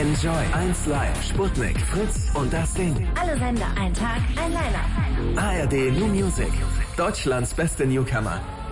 Enjoy, 1 Live, Sputnik, Fritz und das Ding. Alle Sender, ein Tag, ein Line-Up. ARD New Music, Deutschlands beste Newcomer.